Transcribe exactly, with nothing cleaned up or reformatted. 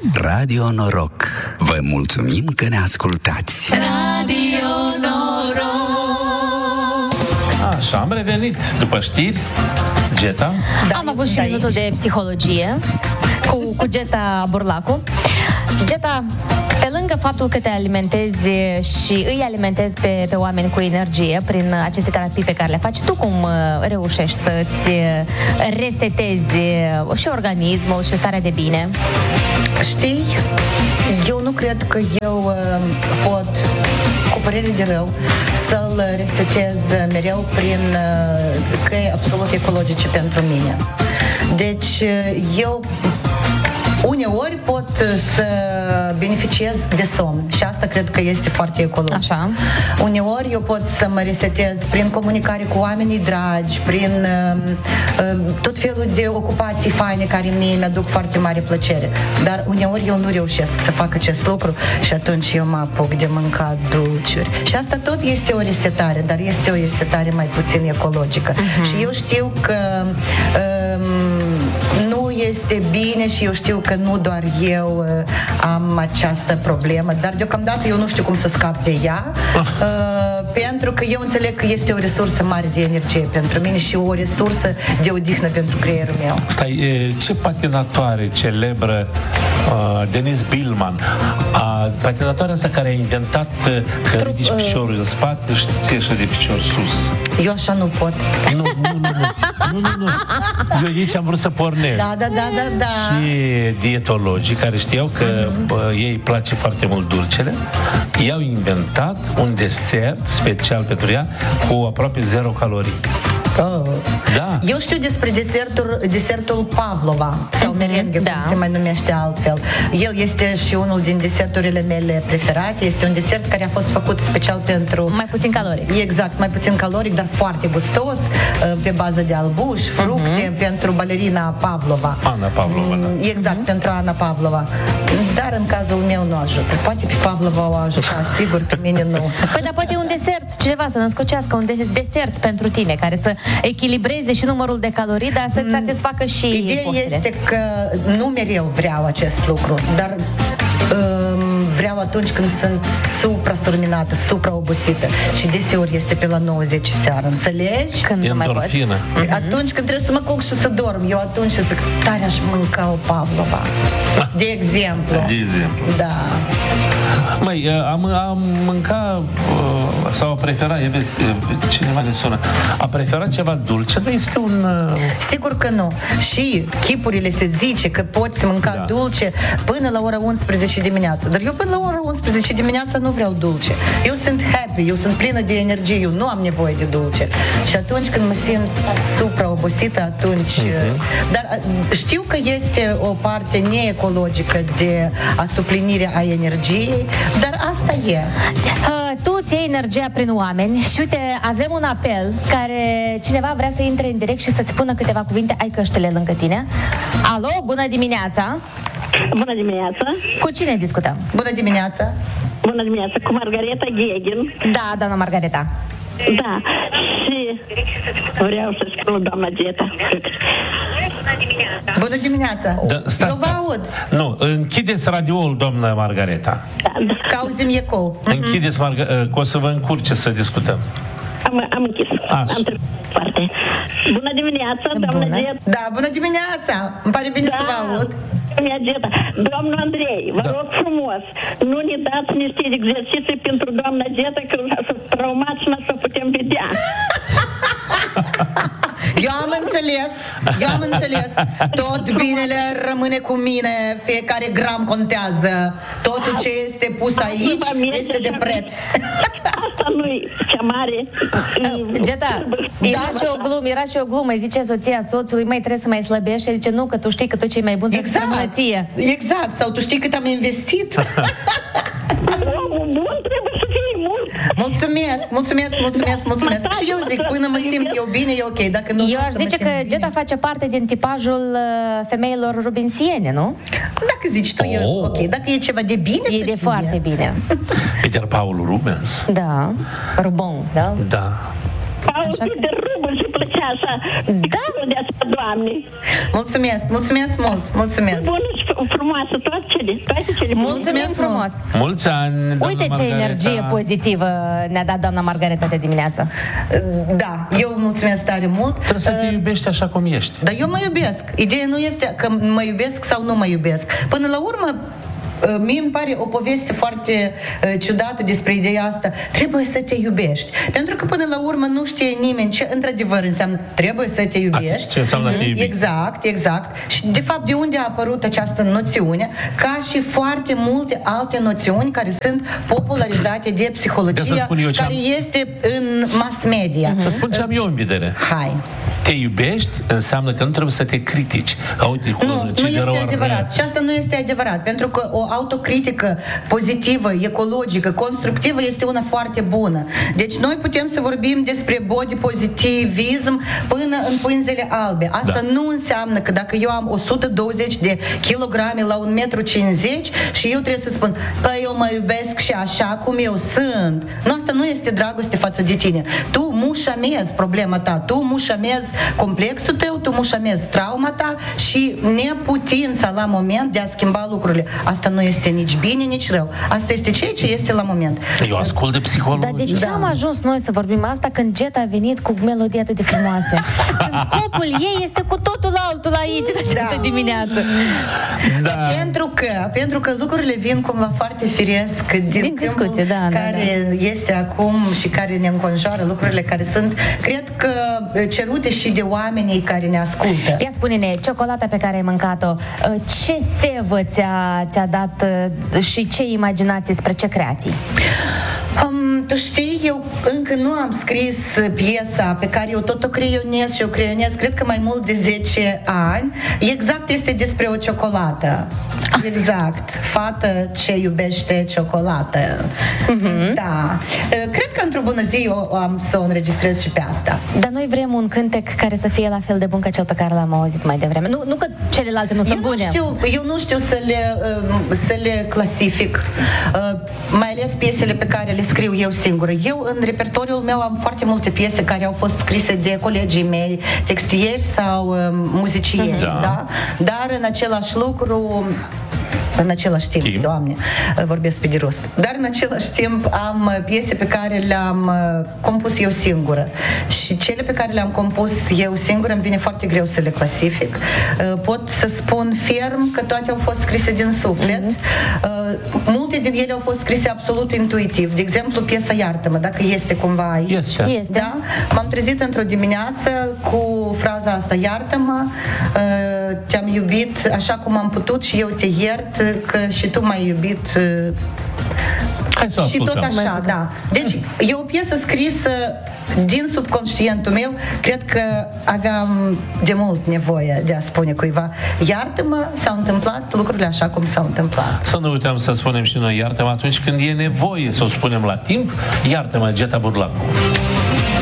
Radio Noroc. Vă mulțumim că ne ascultați. Radio Noroc. Așa, am revenit după știri. Geta? Da, am avut și minutul de psihologie cu, cu Geta Burlacu. Geta, pe lângă faptul că te alimentezi și îi alimentezi pe, pe oameni cu energie prin aceste terapii pe care le faci, tu cum reușești să-ți resetezi și organismul și starea de bine? Știi, eu nu cred că eu uh, pot, cu părere de rău, să-l resetez mereu prin uh, căi absolut ecologice pentru mine. Deci, uh, eu uneori pot să beneficiez de somn și asta cred că este foarte ecologic. Așa. Uneori eu pot să mă resetez prin comunicare cu oamenii dragi, prin uh, tot felul de ocupații faine care mie mi-aduc foarte mare plăcere. Dar uneori eu nu reușesc să fac acest lucru și atunci eu mă apuc de mâncat dulciuri. Și asta tot este o resetare, dar este o resetare mai puțin ecologică. Uh-huh. Și eu știu că uh, nu este bine și eu știu că nu doar eu uh, am această problemă, dar deocamdată eu nu știu cum să scap de ea, uh, pentru că eu înțeleg că este o resursă mare de energie pentru mine și o resursă de odihnă pentru creierul meu. Stai, ce patinatoare celebră uh, Denise Billman, a, patinatoarea asta care a inventat uh, că Trup, ridici piciorul în spate și ți ieși de picior sus. Eu așa nu pot. Nu, nu, nu, nu, nu, nu, nu. Eu aici am vrut să pornesc. Da, da, da, da, da. Și dietologii care știau că mm-hmm. bă, ei îi place foarte mult dulcele, i-au inventat un desert special pentru ea cu aproape zero calorii. Oh. Da. Eu știu despre desertul, desertul Pavlova sau mm-hmm, merenghe, da. Cum se mai numește altfel. El este și unul din deserturile mele preferate. Este un desert care a fost făcut special pentru... Mai puțin caloric. Exact, mai puțin caloric, dar foarte gustos, pe bază de albuș, fructe, mm-hmm. pentru balerina Pavlova. Ana Pavlova, da. Exact, mm-hmm. pentru Ana Pavlova. Dar în cazul meu nu ajută. Poate pe Pavlova o ajuta, sigur, pe mine nu. Păi, dar poate un desert, cineva să născocească un desert pentru tine, care să echilibreze și numărul de calorii, dar să-ți satisfacă și Ideea poftele. Este că nu mereu vreau acest lucru, dar um, vreau atunci când sunt supra-surminată, supra-obosită și deseori este pe la nouăzeci seara, înțelegi? Când nu mai poți. Atunci când trebuie să mă culc și să dorm, eu atunci zic, tare aș mânca o Pavlova. De exemplu. De exemplu. Da. Măi, am, am mâncat sau a preferat, e, vezi, cineva ne sună, a preferat ceva dulce, dar este un... Sigur că nu. Și chipurile se zice că poți mânca da. dulce până la ora unsprezece dimineața. Dar eu până la ora unsprezece dimineața nu vreau dulce. Eu sunt happy, eu sunt plină de energie, eu nu am nevoie de dulce. Și atunci când mă simt supraobosită, atunci... Uh-huh. Dar știu că este o parte neecologică de asuplinirea a energiei, dar asta e. Uh, tu îți iei energia prin oameni și uite, avem un apel care cineva vrea să intre în direct și să-ți spună câteva cuvinte. Ai căștile lângă tine. Alo, bună dimineața! Bună dimineața! Cu cine discutăm? Bună dimineața! Bună dimineața, cu Margareta Gheghin. Da, doamna Margareta. Da, și vreau să spun, doamna Geta. Bună dimineața! Da, stați, eu vă aud. Nu, închideți radioul, doamna Margareta. Da, da. Că auzim ecou. Închideți, Marga- că o să vă încurce să discutăm. Am, am închis. Așa. Am trecut foarte. Bună dimineața, doamna Bună. Geta. Da, bună dimineața! Îmi pare bine da. să vă aud. Geta. Domnul Andrei, vă da. rog frumos, nu ne dați niște exerciții pentru doamna Geta, că să traumați să putem vedea. Eu am înțeles, eu am înțeles. Tot binele rămâne cu mine, fiecare gram contează. Totul ce este pus aici este de preț. Asta nu-i cea mare. Geta, era și o glumă, era și o glumă, zice soția soțului, mai trebuie să mai slăbești, și zice nu, că tu știi că tot ce e mai bun trebuie să mănăție. Exact, sau tu știi cât am investit. Omul bun trebuie să fie mult. Mulțumesc, mulțumesc, mulțumesc, mulțumesc. Și eu zic, până mă simt eu bine, e ok. Dacă nu, eu aș zice că Geta face parte din tipajul femeilor rubinsiene, nu? Dacă zici tu, oh. e ok. Dacă e ceva de bine, e să de fie. foarte bine. Peter Paul Rubens. Da, Rubon, da? Da. Paul de Rubens îi plăcea așa. Da? De asta, Doamne. Mulțumesc, mulțumesc mult, mulțumesc. Bun, frumoasă, toate cele, toate cele. Mulțumim frumos! Mulți ani, doamna Uite ce Margareta. energie pozitivă ne-a dat doamna Margareta de dimineață. Da, eu mulțumesc tare mult. Trebuie să te iubești așa cum ești. Dar eu mă iubesc. Ideea nu este că mă iubesc sau nu mă iubesc. Până la urmă, mie îmi pare o poveste foarte uh, ciudată despre ideea asta. Trebuie să te iubești. Pentru că până la urmă nu știe nimeni ce într-adevăr înseamnă trebuie să te iubești. Ce înseamnă te iubi. Exact, exact. Și de fapt de unde a apărut această noțiune, ca și foarte multe alte noțiuni care sunt popularizate de De să psihologia, spun eu ce care am- este în mass media. Să spun ce am eu în vedere. Hai. Te iubești înseamnă că nu trebuie să te critici. Că, uite, cu Nu, ce nu este rău ar adevărat. vrea. Și asta nu este adevărat, pentru că o autocritică pozitivă, ecologică, constructivă este una foarte bună. Deci noi putem să vorbim despre body positivism până în pânzele albe. Asta Da. nu înseamnă că dacă eu am o sută douăzeci de kilograme la un metru cincizeci și eu trebuie să spun, păi eu mă iubesc și așa cum eu sunt. Nu, asta nu este dragoste față de tine. Tu mușamezi problema ta, tu mușamezi complexul tău, tu mușamezi trauma ta și neputința la moment de a schimba lucrurile. Asta nu este nici bine, nici rău. Asta este ceea ce este la moment. Eu ascult de psihologi. Dar de ce am ajuns noi să vorbim asta când Jet a venit cu melodii atât de frumoase? Când scopul ei este cu totul altul aici în această Da. dimineață. Da. Pentru că, pentru că lucrurile vin cumva foarte firesc din, Din câmpul discuție, da, da, care este acum și care ne înconjoară, lucrurile care sunt, cred că cerute și de oamenii care ne ascultă. Ia spune-ne, ciocolata pe care ai mâncat-o, ce sevă ți-a, ți-a dat și ce imaginație spre ce creații? Um, tu știi, eu încă nu am scris piesa pe care eu tot o creionez și o creionez, cred că mai mult de zece ani. Exact este despre o ciocolată. Exact. Fată ce iubește ciocolată. Mm-hmm. Da. Cred că într-o bună zi eu am să o înregistrez și pe asta. Dar noi vrem un cântec care să fie la fel de bun ca cel pe care l-am auzit mai devreme. Nu, nu că celelalte nu sunt Eu nu, bune. știu, eu nu știu să le, uh, să le clasific, uh, mai ales piesele pe care le scriu eu singură. Eu, în repertoriul meu, am foarte multe piese care au fost scrise de colegii mei, textieri sau uh, muzicieni, Da. da? Dar în același lucru, în același timp, Timp. Doamne, vorbesc pe de rost. Dar în același timp am uh, piese pe care le-am uh, compus eu singură. Și cele pe care le-am compus eu singură îmi vine foarte greu să le clasific. Uh, Pot să spun ferm că toate au fost scrise din suflet. Uh, Multe din ele au fost scrise absolut intuitiv. De exemplu, piesa Iartă-mă, dacă este cumva aici. Este. Este. Da? M-am trezit într-o dimineață cu fraza asta, iartă-mă, uh, te-am iubit așa cum am putut și eu te iert că și tu m-ai iubit uh, Hai să o și tot ascultăm. așa, da. Deci e o piesă scrisă din subconștientul meu, cred că aveam de mult nevoie de a spune cuiva, iartă-mă, s-au întâmplat lucrurile așa cum s-au întâmplat. Să nu uităm să spunem și noi iartă-mă atunci când e nevoie să o spunem la timp. Iartă-mă, Geta Burlacu.